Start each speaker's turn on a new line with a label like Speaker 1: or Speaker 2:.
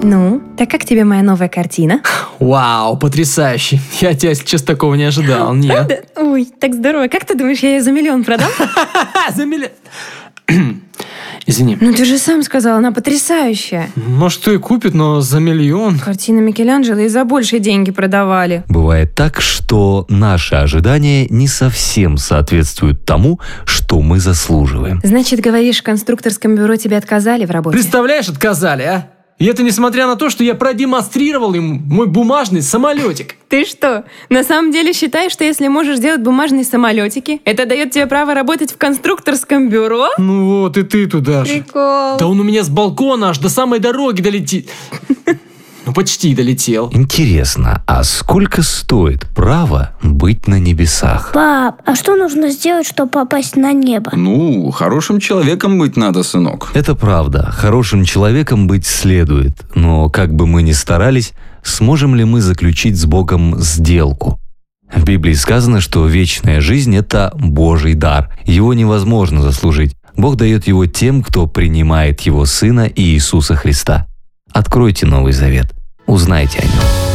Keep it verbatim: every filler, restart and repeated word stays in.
Speaker 1: Ну, так как тебе моя новая картина?
Speaker 2: Вау, потрясающе. Я от тебя, если честно, такого не ожидал. Нет.
Speaker 1: Правда? Ой, так здорово. Как ты думаешь, я ее за миллион продам?
Speaker 2: За миллион. Извини.
Speaker 1: Ну ты же сам сказал, она потрясающая.
Speaker 2: Может, кто и купит, но за миллион.
Speaker 1: Картины Микеланджело и за большие деньги продавали.
Speaker 3: Бывает так, что наши ожидания не совсем соответствуют тому, что мы заслуживаем.
Speaker 1: Значит, говоришь, в конструкторском бюро тебе отказали в работе?
Speaker 2: Представляешь, отказали, а? И это несмотря на то, что я продемонстрировал им мой бумажный самолетик.
Speaker 1: Ты что, на самом деле считаешь, что если можешь делать бумажные самолетики, это дает тебе право работать в конструкторском бюро?
Speaker 2: Ну вот, и ты туда же.
Speaker 1: Прикол.
Speaker 2: Да он у меня с балкона аж до самой дороги долетит. Ну, почти долетел.
Speaker 3: Интересно, а сколько стоит право быть на небесах?
Speaker 4: Пап, а что нужно сделать, чтобы попасть на небо?
Speaker 5: Ну, хорошим человеком быть надо, сынок.
Speaker 3: Это правда, хорошим человеком быть следует, но как бы мы ни старались, сможем ли мы заключить с Богом сделку? В Библии сказано, что вечная жизнь – это Божий дар, его невозможно заслужить. Бог дает его тем, кто принимает его Сына Иисуса Христа. Откройте Новый Завет, узнайте о нем.